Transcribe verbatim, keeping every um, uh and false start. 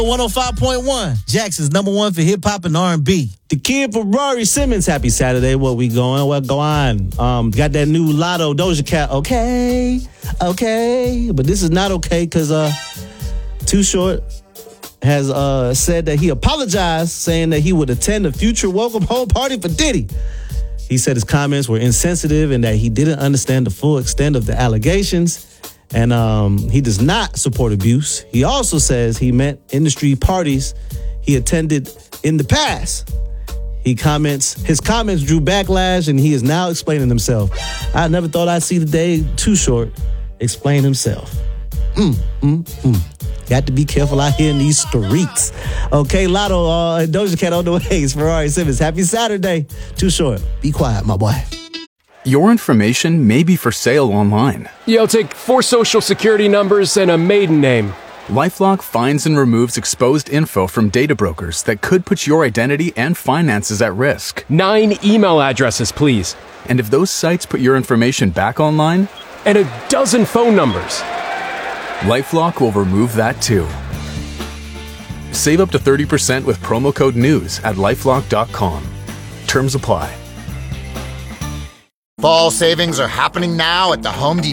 one oh five point one, Jackson's number one for hip-hop and R and B. The kid Ferrari Simmons, happy Saturday. What we going? What go on? Um, got that new Lotto Doja Cat. Okay, okay. But this is not okay because uh, Too Short has uh, said that he apologized, saying that he would attend a future welcome home party for Diddy. He said his comments were insensitive and that he didn't understand the full extent of the allegations. And um, he does not support abuse. He also says he meant industry parties he attended in the past. He comments, his comments drew backlash, and he is now explaining himself. I never thought I'd see the day Too Short explain himself. Mm, mm, mm. Got to be careful out here in these streets. Okay, Lotto, uh, Doja Cat on the way. It's Ferrari Simmons. Happy Saturday. Too Short. Be quiet, my boy. Your information may be for sale online. Yeah, I'll take four social security numbers and a maiden name. LifeLock finds and removes exposed info from data brokers that could put your identity and finances at risk. Nine email addresses, please. And if those sites put your information back online? And a dozen phone numbers. LifeLock will remove that too. Save up to thirty percent with promo code NEWS at lifelock dot com. Terms apply. Fall savings are happening now at the Home Depot.